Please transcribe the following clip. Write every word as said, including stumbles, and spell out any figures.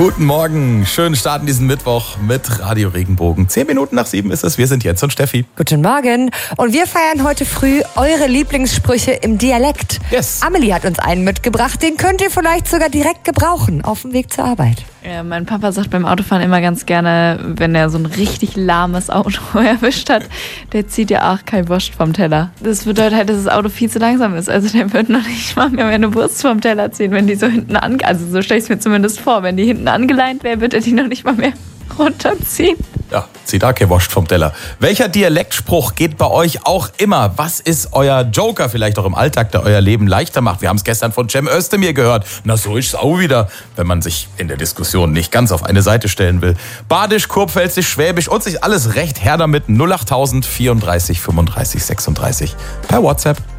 Guten Morgen, schönen Start in diesen Mittwoch mit Radio Regenbogen. Zehn Minuten nach sieben ist es, wir sind Jens und Steffi. Guten Morgen und wir feiern heute früh eure Lieblingssprüche im Dialekt. Yes. Amelie hat uns einen mitgebracht, den könnt ihr vielleicht sogar direkt gebrauchen auf dem Weg zur Arbeit. Ja, mein Papa sagt beim Autofahren immer ganz gerne, wenn er so ein richtig lahmes Auto erwischt hat, der zieht ja auch kein Wurst vom Teller. Das bedeutet halt, dass das Auto viel zu langsam ist. Also der wird noch nicht mal mehr eine Wurst vom Teller ziehen, wenn die so hinten ange... Also so stelle ich es mir zumindest vor. Wenn die hinten angeleint wäre, wird er die noch nicht mal mehr runterziehen. Ja, zieh da kein Wurst vom Teller. Welcher Dialektspruch geht bei euch auch immer? Was ist euer Joker vielleicht auch im Alltag, der euer Leben leichter macht? Wir haben es gestern von Cem Özdemir gehört. Na, so ist es auch wieder, wenn man sich in der Diskussion nicht ganz auf eine Seite stellen will. Badisch, Kurpfälzisch, Schwäbisch und sich alles recht her damit. null acht tausend vierunddreißig fünfunddreißig sechsunddreißig per WhatsApp.